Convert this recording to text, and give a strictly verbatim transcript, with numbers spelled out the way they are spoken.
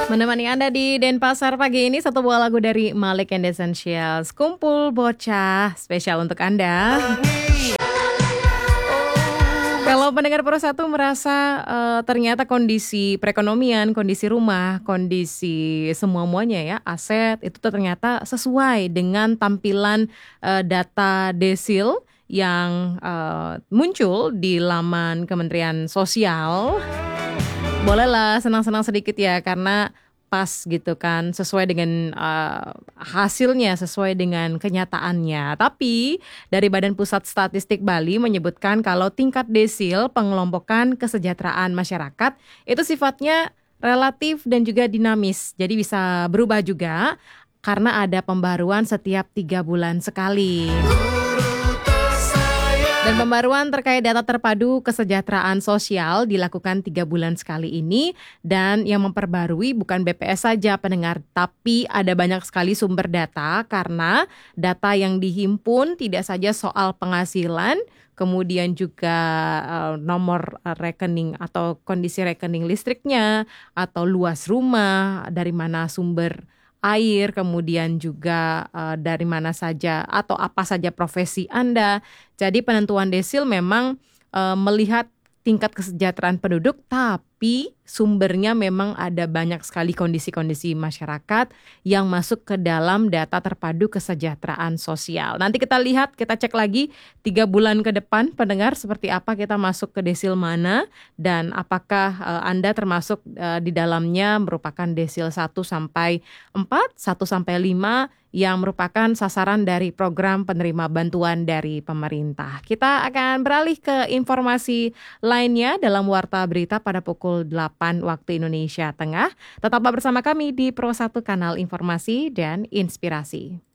Menemani Anda di Denpasar pagi ini satu buah lagu dari Malik and the Essentials, Kumpul Bocah, spesial untuk Anda. Kalau pendengar Pro satu merasa uh, ternyata kondisi perekonomian, kondisi rumah, kondisi semua-muanya ya, aset itu ternyata sesuai dengan tampilan uh, data desil yang uh, muncul di laman Kementerian Sosial. Bolehlah senang-senang sedikit ya, karena pas gitu kan, sesuai dengan uh, hasilnya, sesuai dengan kenyataannya. Tapi dari Badan Pusat Statistik Bali menyebutkan kalau tingkat desil pengelompokan kesejahteraan masyarakat itu sifatnya relatif dan juga dinamis. Jadi bisa berubah juga karena ada pembaruan setiap tiga bulan sekali. Dan pembaruan terkait data terpadu kesejahteraan sosial dilakukan tiga bulan sekali ini. Dan yang memperbarui bukan B P S saja pendengar, tapi ada banyak sekali sumber data. Karena data yang dihimpun tidak saja soal penghasilan, kemudian juga uh, nomor rekening atau kondisi rekening listriknya, atau luas rumah, dari mana sumber air, kemudian juga uh, dari mana saja atau apa saja profesi Anda. Jadi penentuan desil memang uh, melihat tingkat kesejahteraan penduduk, tapi sumbernya memang ada banyak sekali kondisi-kondisi masyarakat yang masuk ke dalam data terpadu kesejahteraan sosial. Nanti kita lihat, kita cek lagi tiga bulan ke depan pendengar seperti apa, kita masuk ke desil mana, dan apakah uh, Anda termasuk uh, di dalamnya merupakan desil satu sampai empat, satu sampai lima yang merupakan sasaran dari program penerima bantuan dari pemerintah. Kita akan beralih ke informasi lainnya dalam Warta Berita pada pukul delapan waktu Indonesia Tengah. Tetaplah bersama kami di Pro satu Kanal Informasi dan Inspirasi.